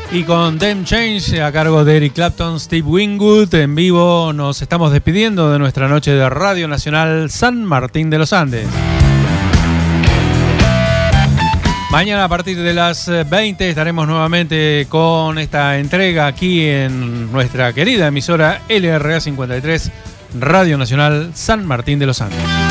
Y con Them Change a cargo de Eric Clapton, Steve Winwood en vivo, nos estamos despidiendo de nuestra noche de Radio Nacional San Martín de los Andes. Mañana a partir de las 20 estaremos nuevamente con esta entrega aquí en nuestra querida emisora LRA 53, Radio Nacional San Martín de los Andes.